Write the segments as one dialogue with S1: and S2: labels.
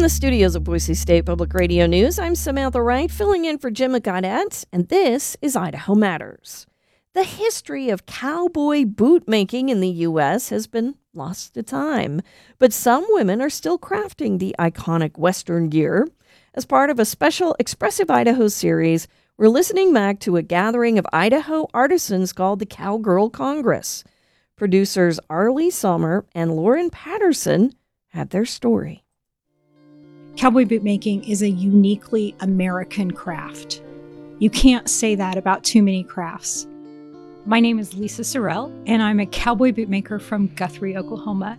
S1: the studios of Boise State Public Radio News, I'm Samantha Wright, filling in for Jim Gaudette, and this is Idaho Matters. The history of cowboy boot making in the U.S. has been lost to time, but some women are still crafting the iconic Western gear. As part of a special Expressive Idaho series, we're listening back to a gathering of Idaho artisans called the Cowgirl Congress. Producers Arlie Sommer and Lauren Patterson had their story.
S2: Cowboy boot making is a uniquely American craft. You can't say that about too many crafts. My name is Lisa Sorrell, and I'm a cowboy boot maker from Guthrie, Oklahoma.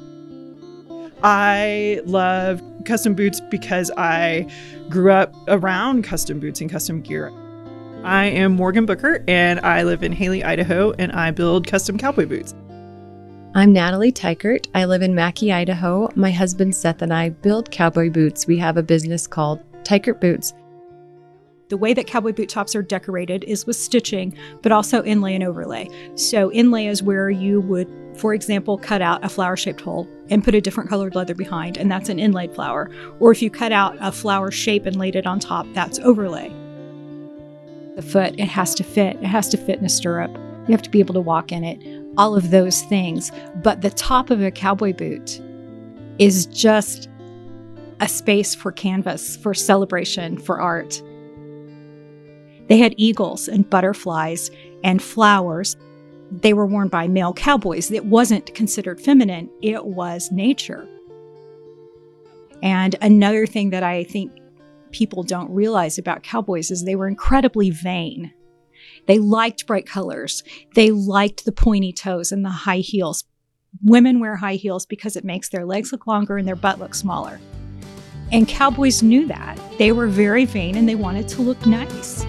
S3: I love custom boots because I grew up around custom boots and custom gear. I am Morgan Booker, and I live in Haley, Idaho, and I build custom cowboy boots.
S4: I'm Natalie Teichert. I live in Mackay, Idaho. My husband Seth and I build cowboy boots. We have a business called Teichert Boots.
S2: The way that cowboy boot tops are decorated is with stitching, but also inlay and overlay. So inlay is where you would, for example, cut out a flower-shaped hole and put a different colored leather behind, and that's an inlaid flower. Or if you cut out a flower shape and laid it on top, that's overlay. The foot, it has to fit. It has to fit in a stirrup. You have to be able to walk in it. All of those things. But the top of a cowboy boot is just a space for canvas, for celebration, for art. They had eagles and butterflies and flowers. They were worn by male cowboys. It wasn't considered feminine. It was nature. And another thing that I think people don't realize about cowboys is they were incredibly vain. They liked bright colors. They liked the pointy toes and the high heels. Women wear high heels because it makes their legs look longer and their butt look smaller. And cowboys knew that. They were very vain and they wanted to look nice.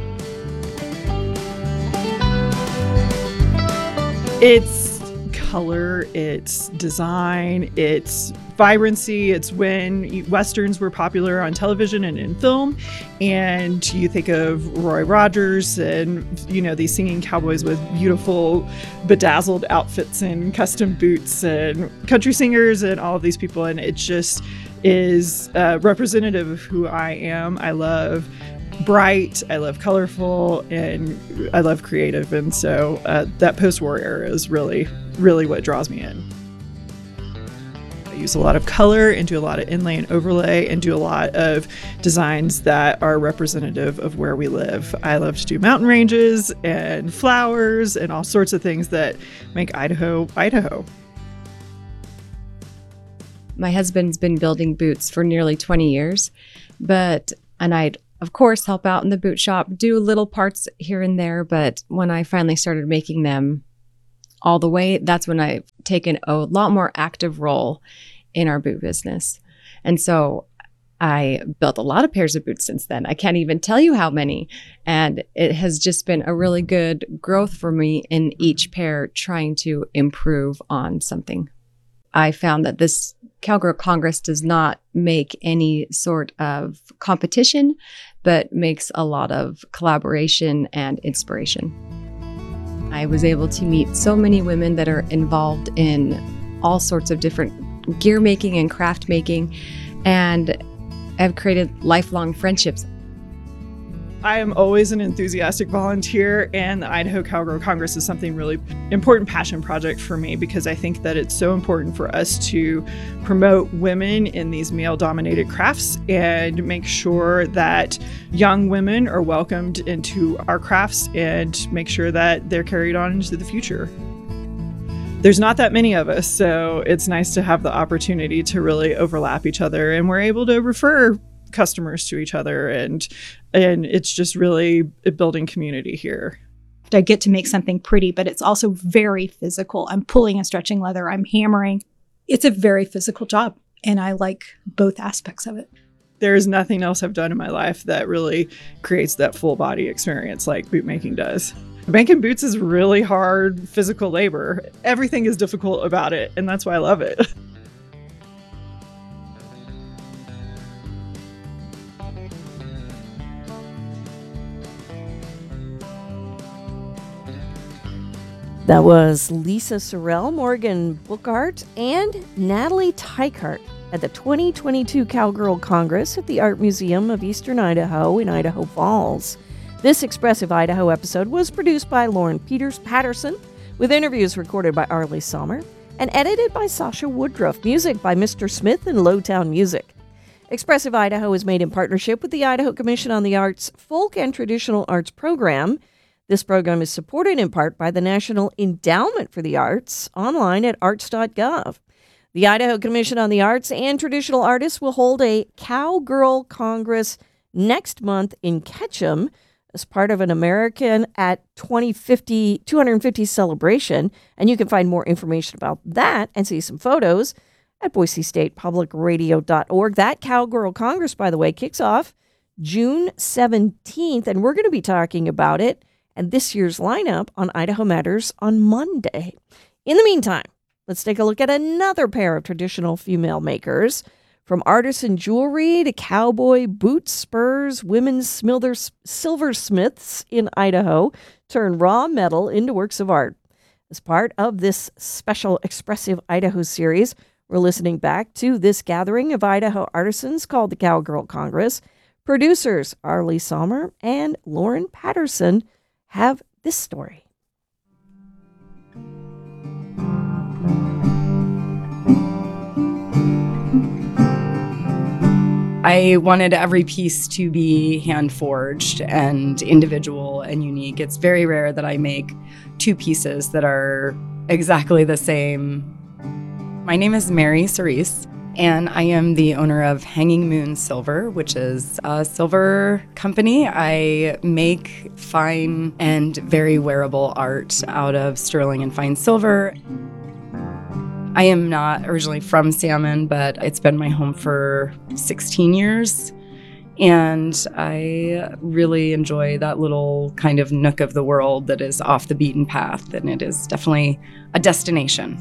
S3: It's color, it's design, it's vibrancy. It's when Westerns were popular on television and in film, and you think of Roy Rogers and, these singing cowboys with beautiful bedazzled outfits and custom boots and country singers and all of these people, and it just is representative of who I am. I love bright, I love colorful, and I love creative, and so that post-war era is really, really what draws me in. I use a lot of color and do a lot of inlay and overlay and do a lot of designs that are representative of where we live. I love to do mountain ranges and flowers and all sorts of things that make Idaho, Idaho.
S4: My husband's been building boots for nearly 20 years, and I'd of course help out in the boot shop, do little parts here and there, but when I finally started making them all the way, that's when I've taken a lot more active role in our boot business. And so I built a lot of pairs of boots since then. I can't even tell you how many. And it has just been a really good growth for me in each pair, trying to improve on something. I found that this Cowgirl Congress does not make any sort of competition, but makes a lot of collaboration and inspiration. I was able to meet so many women that are involved in all sorts of different gear making and craft making, and I've created lifelong friendships.
S3: I am always an enthusiastic volunteer, and the Idaho Cowgirl Congress is something really important passion project for me because I think that it's so important for us to promote women in these male-dominated crafts and make sure that young women are welcomed into our crafts and make sure that they're carried on into the future. There's not that many of us, so it's nice to have the opportunity to really overlap each other, and we're able to refer customers to each other, and it's just really building community here.
S2: I get to make something pretty, but it's also very physical. I'm pulling and stretching leather. I'm hammering. It's a very physical job, and I like both aspects of it.
S3: There is nothing else I've done in my life that really creates that full body experience like boot making does. Making boots is really hard physical labor. Everything is difficult about it, and that's why I love it.
S1: That was Lisa Sorrell, Morgan Bookart, and Natalie Teichert at the 2022 Cowgirl Congress at the Art Museum of Eastern Idaho in Idaho Falls. This Expressive Idaho episode was produced by Lauren Patterson, with interviews recorded by Arlie Sommer, and edited by Sasha Woodruff. Music by Mr. Smith and Lowtown Music. Expressive Idaho is made in partnership with the Idaho Commission on the Arts Folk and Traditional Arts Program. This program is supported in part by the National Endowment for the Arts, online at arts.gov. The Idaho Commission on the Arts and Traditional Artists will hold a Cowgirl Congress next month in Ketchum as part of an American at 250 celebration. And you can find more information about that and see some photos at BoiseStatePublicRadio.org. That Cowgirl Congress, by the way, kicks off June 17th, and we're going to be talking about it and this year's lineup on Idaho Matters on Monday. In the meantime, let's take a look at another pair of traditional female makers. From artisan jewelry to cowboy boots, spurs, women's silversmiths in Idaho turn raw metal into works of art. As part of this special Expressive Idaho series, we're listening back to this gathering of Idaho artisans called the Cowgirl Congress. Producers Arlie Sommer and Lauren Patterson have this story.
S5: I wanted every piece to be hand forged and individual and unique. It's very rare that I make two pieces that are exactly the same. My name is Mary Cerise, and I am the owner of Hanging Moon Silver, which is a silver company. I make fine and very wearable art out of sterling and fine silver. I am not originally from Salmon, but it's been my home for 16 years. And I really enjoy that little kind of nook of the world that is off the beaten path. And it is definitely a destination.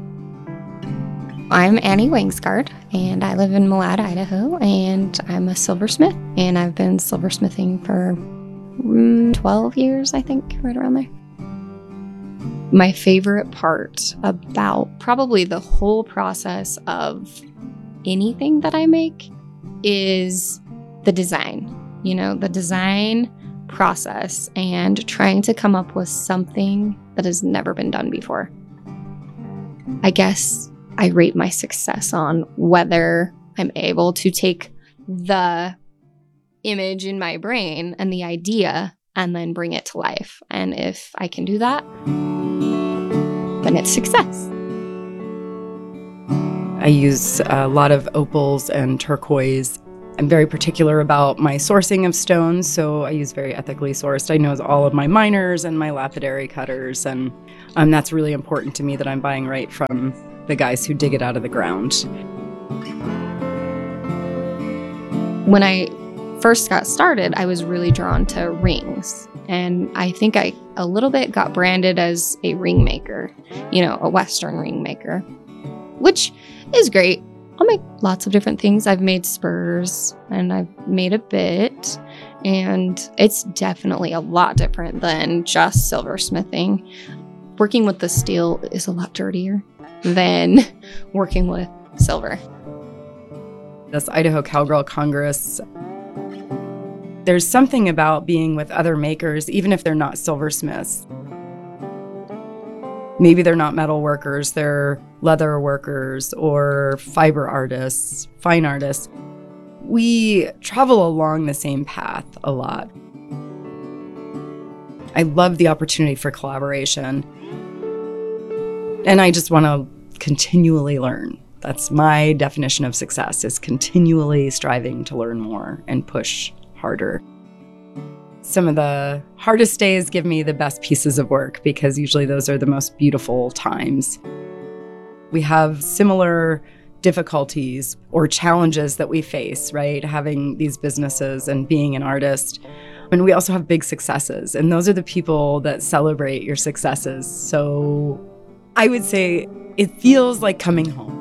S6: I'm Annie Wangsgard, and I live in Moab, Idaho, and I'm a silversmith. And I've been silversmithing for 12 years, I think, right around there. My favorite part about probably the whole process of anything that I make is the design. You know, the design process and trying to come up with something that has never been done before. I guess I rate my success on whether I'm able to take the image in my brain and the idea and then bring it to life. And if I can do that, then it's success.
S5: I use a lot of opals and turquoise. I'm very particular about my sourcing of stones, so I use very ethically sourced. I know all of my miners and my lapidary cutters, and that's really important to me that I'm buying right from the guys who dig it out of the ground.
S6: When I first got started, I was really drawn to rings. And I think I a little bit got branded as a ring maker, you know, a Western ring maker, which is great. I'll make lots of different things. I've made spurs and I've made a bit, and it's definitely a lot different than just silversmithing. Working with the steel is a lot dirtier than working with silver.
S5: This Idaho Cowgirl Congress, there's something about being with other makers, even if they're not silversmiths. Maybe they're not metal workers, they're leather workers or fiber artists, fine artists. We travel along the same path a lot. I love the opportunity for collaboration. And I just want to continually learn. That's my definition of success, is continually striving to learn more and push harder. Some of the hardest days give me the best pieces of work because usually those are the most beautiful times. We have similar difficulties or challenges that we face, right? Having these businesses and being an artist. And we also have big successes, and those are the people that celebrate your successes. So I would say it feels like coming home.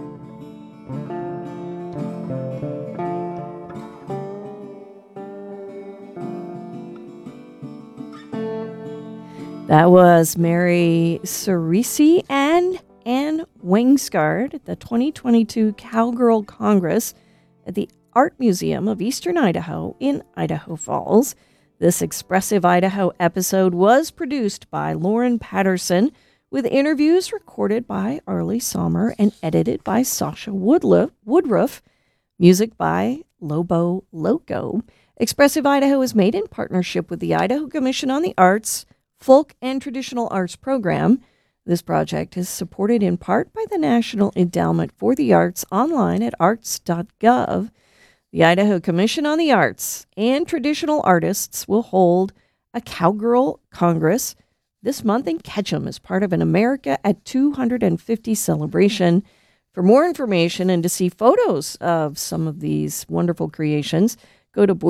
S1: That was Mary Cerise and Anne Wangsgard at the 2022 Cowgirl Congress at the Art Museum of Eastern Idaho in Idaho Falls. This Expressive Idaho episode was produced by Lauren Patterson, with interviews recorded by Arlie Sommer and edited by Sasha Woodruff. Music by Lobo Loco. Expressive Idaho is made in partnership with the Idaho Commission on the Arts, Folk and Traditional Arts Program. This project is supported in part by the National Endowment for the Arts online at arts.gov. The Idaho Commission on the Arts and Traditional Artists will hold a Cowgirl Congress this month in Ketchum as part of an America at 250 celebration. For more information and to see photos of some of these wonderful creations, go to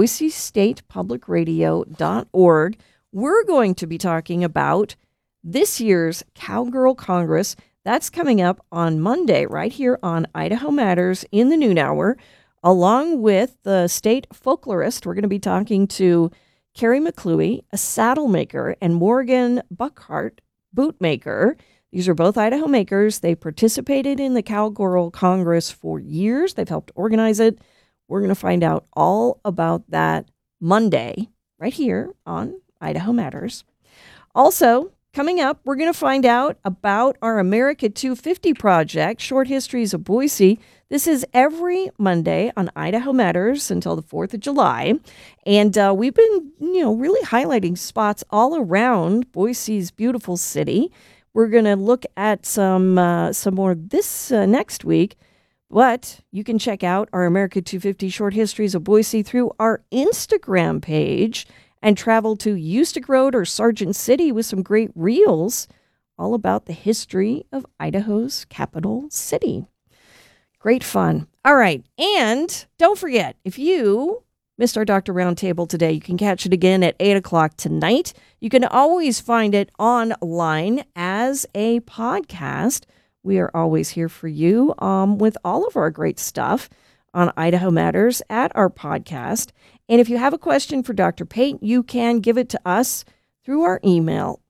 S1: boisestatepublicradio.org. We're going to be talking about this year's Cowgirl Congress. That's coming up on Monday right here on Idaho Matters in the noon hour. Along with the state folklorist, we're going to be talking to Carrie McClue, a saddle maker, and Morgan Buckhart, boot maker. These are both Idaho makers. They participated in the Cowgirl Congress for years. They've helped organize it. We're going to find out all about that Monday right here on Idaho Matters. Also, coming up, we're going to find out about our America 250 project, Short Histories of Boise. This is every Monday on Idaho Matters until the 4th of July. And we've been, really highlighting spots all around Boise's beautiful city. We're going to look at some more this next week. But you can check out our America 250 Short Histories of Boise through our Instagram page and travel to Ustick Road or Sargent City with some great reels all about the history of Idaho's capital city. Great fun. All right. And don't forget, if you missed our Dr. Roundtable today, you can catch it again at 8 o'clock tonight. You can always find it online as a podcast. We are always here for you with all of our great stuff on Idaho Matters at our podcast. And if you have a question for Dr. Pate, you can give it to us through our email,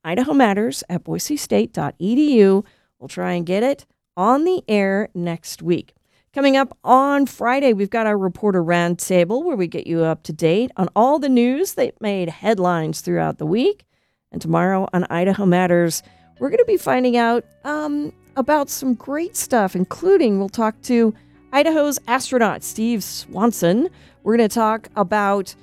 S1: idahomatters@boisestate.edu. We'll try and get it on the air next week. Coming up on Friday, we've got our Reporter Roundtable, where we get you up to date on all the news that made headlines throughout the week. And tomorrow on Idaho Matters, we're going to be finding out about some great stuff, including we'll talk to Idaho's astronaut, Steve Swanson. We're going to talk about,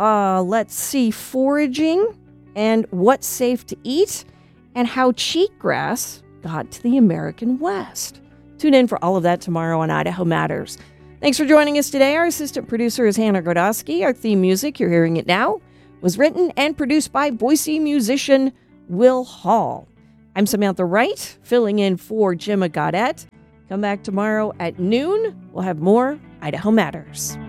S1: foraging and what's safe to eat and how cheatgrass got to the American West. Tune in for all of that tomorrow on Idaho Matters. Thanks for joining us today. Our assistant producer is Hannah Grodowski. Our theme music, you're hearing it now, was written and produced by Boise musician Will Hall. I'm Samantha Wright, filling in for Jim Gaudet. Come back tomorrow at noon. We'll have more Idaho Matters.